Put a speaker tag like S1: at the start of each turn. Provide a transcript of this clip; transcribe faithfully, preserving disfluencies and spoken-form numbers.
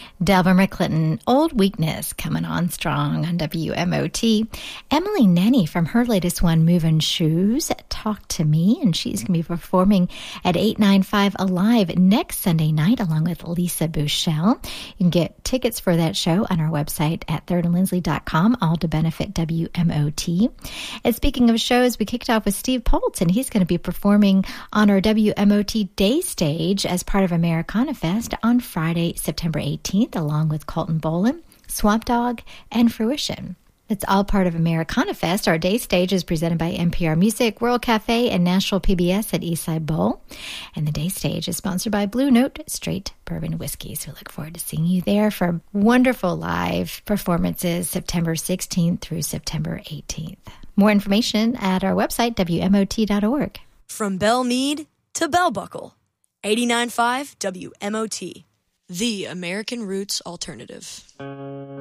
S1: Delbert McClinton, Old Weakness, coming on strong on W M O T. Emily Nenny from her latest one, Moving Shoes, Talk to Me, and she's going to be performing at eight ninety-five Alive next Sunday night along with Lisa Bouchel. You can get tickets for that show on our website at third and lindsley dot com, all to benefit W M O T. And speaking of shows, we kicked off with Steve Poltz, and he's going to be performing on our W M O T Day Stage as part of Americana Fest on Friday, September eighteenth, along with Colton Bolan, Swamp Dogg, and Fruition. It's all part of Americana Fest. Our day stage is presented by N P R Music, World Cafe, and Nashville P B S at Eastside Bowl. And the day stage is sponsored by Blue Note Straight Bourbon Whiskey. So we look forward to seeing you there for wonderful live performances September sixteenth through September eighteenth. More information at our website, W M O T dot org.
S2: From Belle Meade to Bell Buckle, eighty-nine point five W M O T, the American Roots Alternative.